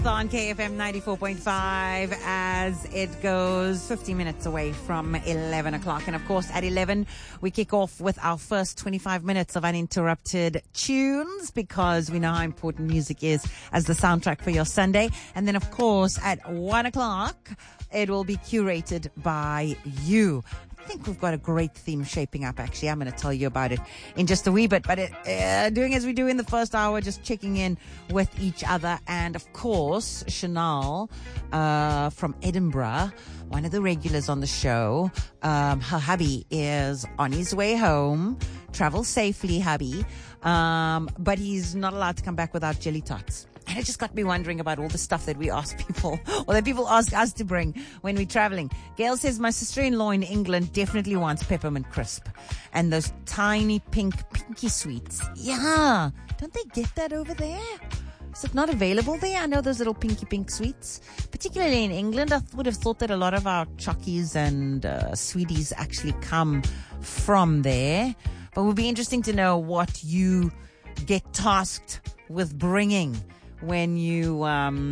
On KFM 94.5 as it goes 50 minutes away from 11 o'clock. And of course, at 11, we kick off with our first 25 minutes of uninterrupted tunes because we know how important music is as the soundtrack for your Sunday. And then, of course, at 1 o'clock, it will be curated by you. I think we've got a great theme shaping up, actually. I'm going to tell you about it in just a wee bit. But doing as we do in the first hour, just checking in with each other. And, of course, Chanel from Edinburgh, one of the regulars on the show, her hubby is on his way home. Travel safely, hubby. But he's not allowed to come back without jelly tots. And it just got me wondering about all the stuff that we ask people, or that people ask us to bring when we're traveling. Gail says, my sister-in-law in England definitely wants peppermint crisp. And those tiny pinky sweets. Yeah. Don't they get that over there? Is it not available there? I know those little pinky pink sweets. Particularly in England, I would have thought that a lot of our chockies and sweeties actually come from there. But it would be interesting to know what you get tasked with bringing when you're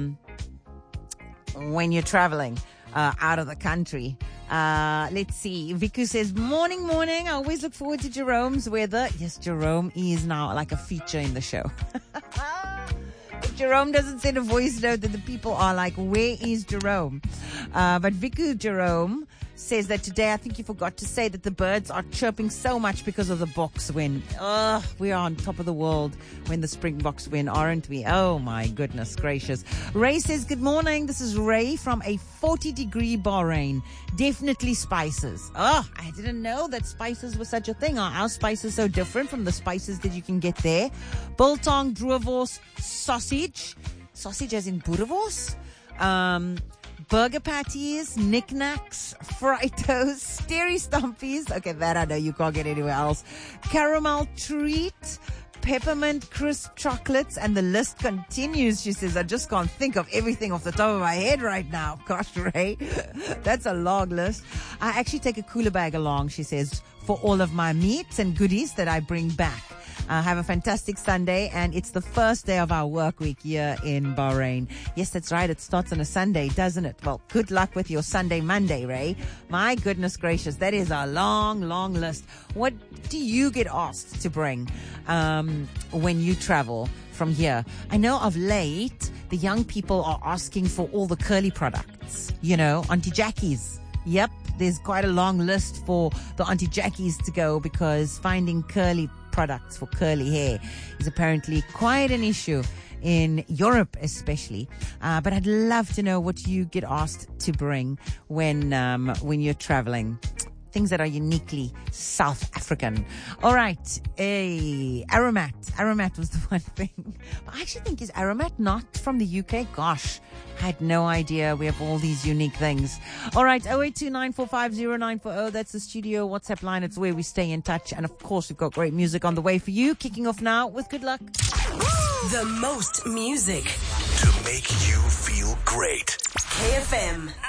traveling out of the country. Let's see. Viku says, morning. I always look forward to Jerome's weather. Yes, Jerome is now like a feature in the show. If Jerome doesn't send a voice note, then the people are like, where is Jerome? But Viku Jerome says that today, I think you forgot to say that the birds are chirping so much because of the box win. We are on top of the world when the Springboks win, aren't we? Oh my goodness gracious. Ray says, good morning. This is Ray from a 40-degree Bahrain. Definitely spices. I didn't know that spices were such a thing. Are our spices so different from the spices that you can get there? Biltong, Droevos, sausage as in boerewors. Burger patties, knickknacks, fritos, steri stompies. Okay, that I know you can't get anywhere else. Caramel treat, peppermint crisp chocolates, and the list continues. She says, I just can't think of everything off the top of my head right now. Gosh, Ray, that's a long list. I actually take a cooler bag along, she says, for all of my meats and goodies that I bring back. Have a fantastic Sunday, and it's the first day of our work week here in Bahrain. Yes, that's right. It starts on a Sunday, doesn't it? Well, good luck with your Sunday, Monday, Ray. My goodness gracious, that is a long list. What do you get asked to bring when you travel from here? I know of late, the young people are asking for all the curly products. You know, Auntie Jackie's. Yep, there's quite a long list for the Auntie Jackie's to go because finding curly products for curly hair is apparently quite an issue in Europe especially. But I'd love to know what you get asked to bring when you're traveling. Things that are uniquely South African. All right. Aromat. Aromat was the one thing. I actually think, is Aromat not from the UK? Gosh, I had no idea. We have all these unique things. All right. 0829450940. That's the studio WhatsApp line. It's where we stay in touch. And of course, we've got great music on the way for you. Kicking off now with Good Luck. The most music to make you feel great. KFM